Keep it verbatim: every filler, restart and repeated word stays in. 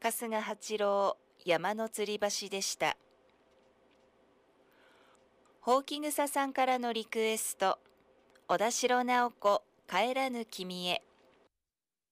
春日八郎山の吊り橋でした。ほうきぐささんからのリクエスト、小田代直子帰らぬ君へ。